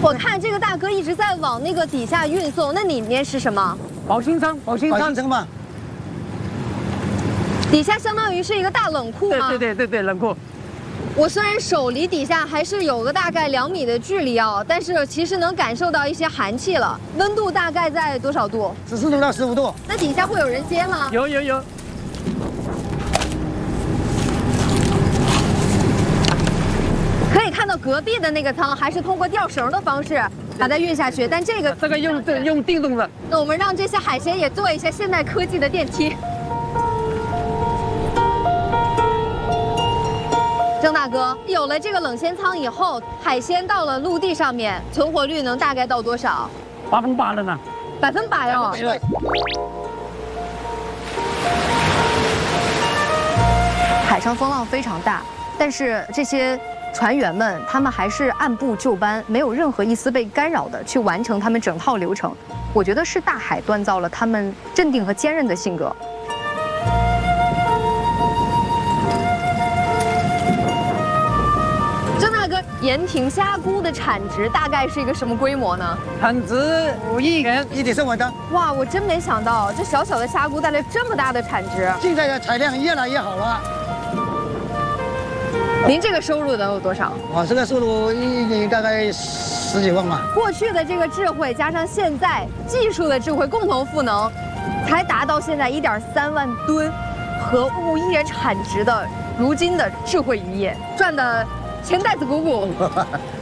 我看这个大哥一直在往那个底下运送，那里面是什么？ 保新仓，保新仓嘛。 底下相当于是一个大冷库吗？ 对，冷库。 我虽然手离底下还是有个大概2米的距离啊，但是其实能感受到一些寒气了。温度大概在多少度 ？14度到15度。 那底下会有人接吗？ 有。 可以看到隔壁的那个仓还是通过吊绳的方式把它运下去，但这个用电动的。 那我们让这些海鲜也做一下现代科技的电梯。郑大哥，有了这个冷鲜仓以后，海鲜到了陆地上面，存活率能大概到多少 ？8%了呢。 100%哦。 对。 海上风浪非常大，但是这些船员们他们还是按部就班，没有任何一丝被干扰的去完成他们整套流程。我觉得是大海锻造了他们镇定和坚韧的性格。郑大哥，盐亭虾菇的产值大概是一个什么规模呢？ 产值5亿元 ，1点3万吨。 哇，我真没想到这小小的虾菇带来这么大的产值。 现在的产量越来越好了。 您这个收入能有多少？ 我这个收入1年大概10几万吧。 过去的这个智慧加上现在技术的智慧共同赋能，才达到现在1.3万吨和5亿元产值的如今的智慧渔业，赚的钱袋子鼓鼓。